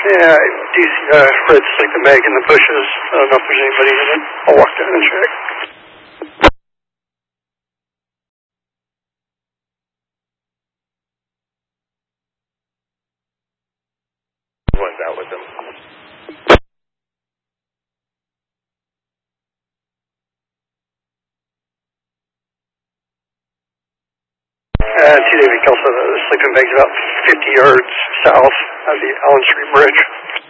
Yeah, do you see Fred sleeping bag in the bushes? I don't know if there's anybody in it. I'll walk down and check. One's out with them. T. David Kelso, the sleeping bag's about 50 yards south of the Allen Street Bridge.